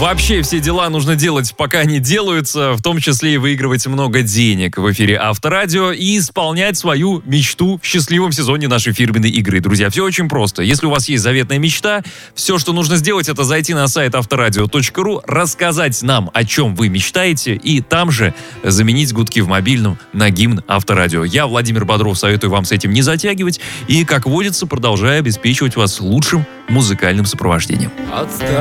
Вообще все дела нужно делать, пока они делаются, в том числе и выигрывать много денег в эфире Авторадио и исполнять свою мечту в счастливом сезоне нашей фирменной игры. Друзья, все очень просто. Если у вас есть заветная мечта, все, что нужно сделать, это зайти на сайт авторадио.ру, рассказать нам, о чем вы мечтаете, и там же заменить гудки в мобильном на гимн Авторадио. Я, Владимир Бодров, советую вам с этим не затягивать и, как водится, продолжаю обеспечивать вас лучшим музыкальным сопровождением.